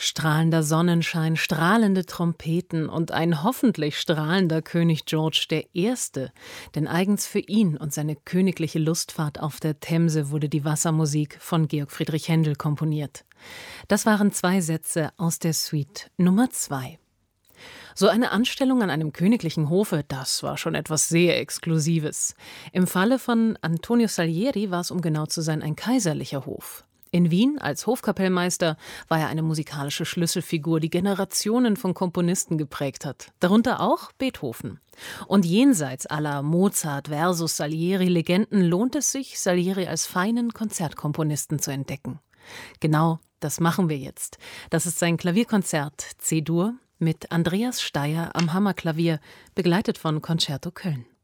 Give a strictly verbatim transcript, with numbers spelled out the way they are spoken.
Strahlender Sonnenschein, strahlende Trompeten und ein hoffentlich strahlender König George der Erste. Denn eigens für ihn und seine königliche Lustfahrt auf der Themse wurde die Wassermusik von Georg Friedrich Händel komponiert. Das waren zwei Sätze aus der Suite Nummer zwei. So eine Anstellung an einem königlichen Hofe, das war schon etwas sehr Exklusives. Im Falle von Antonio Salieri war es, um genau zu sein, ein kaiserlicher Hof. In Wien als Hofkapellmeister war er eine musikalische Schlüsselfigur, die Generationen von Komponisten geprägt hat, darunter auch Beethoven. Und jenseits aller Mozart versus Salieri-Legenden lohnt es sich, Salieri als feinen Konzertkomponisten zu entdecken. Genau das machen wir jetzt. Das ist sein Klavierkonzert C-Dur mit Andreas Steier am Hammerklavier, begleitet von Concerto Köln.